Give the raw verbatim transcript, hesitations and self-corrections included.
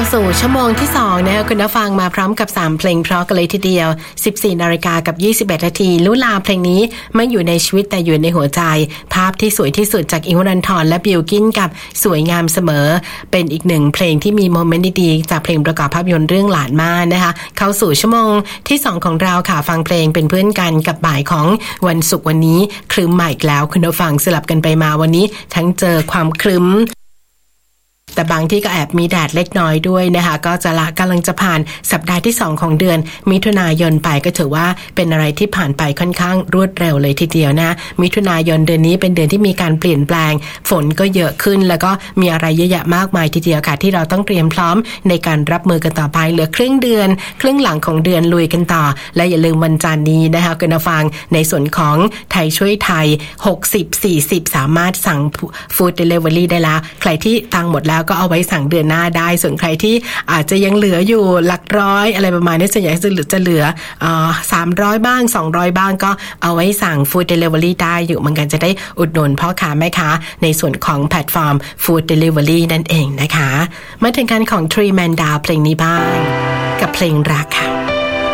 สู่ชั่วโมงที่สองนะคะคุณผู้ฟังมาพร้อมกับสามเพลงเพราะกันเลยทีเดียว สิบสี่นาฬิกากับยี่สิบเอ็ดนาทีลุลาเพลงนี้ไม่อยู่ในชีวิตแต่อยู่ในหัวใจภาพที่สวยที่สุดจากอิงค์ วรันธรและบิลกิ้นกับสวยงามเสมอเป็นอีกหนึ่งเพลงที่มีโมเมนต์ดีๆจากเพลงประกอบภาพยนตร์เรื่องหลานม่านนะคะเข้าสู่ชั่วโมงที่สองของเราค่ะฟังเพลงเป็นเพื่อนกันกับบ่ายของวันศุกร์วันนี้ครึ้มมาอีกแล้วคุณผู้ฟังสลับกันไปมาวันนี้ทั้งเจอความครึ้มแต่บางที่ก็แอบมีแดดเล็กน้อยด้วยนะคะก็จะละกำลังจะผ่านสัปดาห์ที่สองของเดือนมิถุนายนไปก็ถือว่าเป็นอะไรที่ผ่านไปค่อนข้างรวดเร็วเลยทีเดียวนะมิถุนายนเดือนนี้เป็นเดือนที่มีการเปลี่ยนแปลงฝนก็เยอะขึ้นแล้วก็มีอะไรเยอะแยะมากมายทีเดียวค่ะที่เราต้องเตรียมพร้อมในการรับมือกันต่อไปเหลือครึ่งเดือนครึ่งหลังของเดือนลุยกันต่อและอย่าลืมวันจันทร์นี้นะคะคุณผู้ฟังในส่วนของไทยช่วยไทยหกสิบ สี่สิบสามารถสั่งฟู้ดเดลิเวอรี่ได้แล้วใครที่ตังหมดแล้วก็เอาไว้สั่งเดือนหน้าได้ส่วนใครที่อาจจะยังเหลืออยู่หลักร้อยอะไรประมาณนี้ส่วนใหญ่จะเหลือจะเหลือเอ่อสามร้อยบ้างสองร้อยบ้างก็เอาไว้สั่งฟู้ดเดลิเวอรี่ได้อยู่เหมือนกันจะได้อุดหนุนพ่อค้าแม่ค้าในส่วนของแพลตฟอร์มฟู้ดเดลิเวอรี่นั่นเองนะคะมาถึงการของ Three Man Down เพลงนี้บ้างกับเพลงรักค่ะ